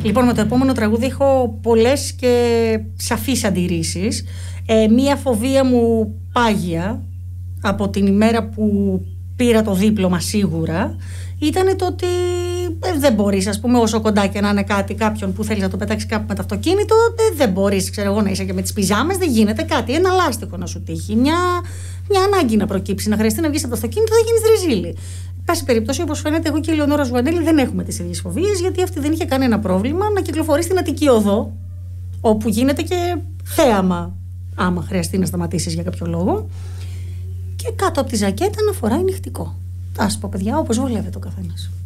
Λοιπόν, με το επόμενο τραγούδι έχω πολλές και σαφείς αντιρρήσεις. Μία φοβία μου πάγια από την ημέρα που πήρα το δίπλωμα σίγουρα ήταν το ότι δεν μπορείς, ας πούμε, όσο κοντά και να είναι κάτι, κάποιον που θέλει να το πετάξει κάπου με το αυτοκίνητο, δεν μπορείς, ξέρω εγώ, να είσαι και με τις πιζάμες, δεν γίνεται κάτι. Ένα λάστιχο να σου τύχει, μια ανάγκη να προκύψει, να χρειαστεί να βγεις από το αυτοκίνητο, θα γίνεις ρεζίλη. Πάση περιπτώσει, όπως φαίνεται, εγώ και η Ελεονόρα Ζουανέλη δεν έχουμε τις ίδιες φοβίες, γιατί αυτή δεν είχε κανένα πρόβλημα να κυκλοφορεί στην Αττική Οδό, όπου γίνεται και θέαμα, άμα χρειαστεί να σταματήσεις για κάποιο λόγο. Και κάτω από τη ζακέτα να φοράει νυχτικό. Ας πω, παιδιά, όπως βολεύεται ο καθένας.